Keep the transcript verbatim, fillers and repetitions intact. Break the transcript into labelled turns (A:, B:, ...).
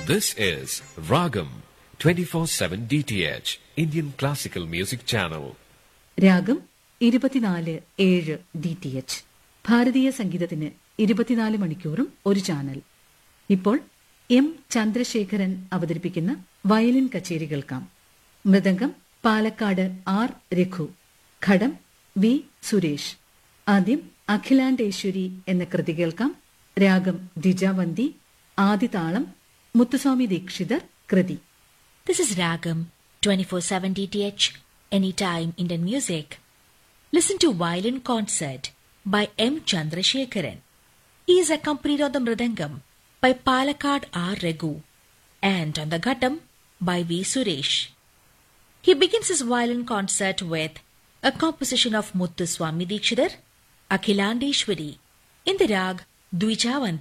A: This is Ragam twenty-four seven D T H, Indian Classical Music Channel.
B: രാഗം ഇരുപത്തിനാല് ഏഴ് D T H, ഭാരതീയ സംഗീതത്തിന് ഇരുപത്തിനാല് മണിക്കൂറും ഒരു ചാനൽ. ഇപ്പോൾ എം ചന്ദ്രശേഖരൻ അവതരിപ്പിക്കുന്ന വയലിൻ കച്ചേരി കേൾക്കാം. മൃദംഗം പാലക്കാട് ആർ രഘു, ഘടം വി സുരേഷ്. ആദ്യം അഖിലാണ്ടേശ്വരി എന്ന കൃതി കേൾക്കാം. രാഗം ദ്വിജാവന്തി, ആദിതാളം മുത്തുസ്വാമി ദീക്ഷിതർ കൃതി.
C: This is Ragam twenty-four seven D T H, anytime Indian music. Listen to violin concert by M Chandrasekharan. He is accompanied on the mridangam by Palakkad R Raghu and on the ghattam by V Suresh. He begins his violin concert with a composition of Muthuswami Dikshidhar, Akhilandeshwari, in the rag Dvijavanti.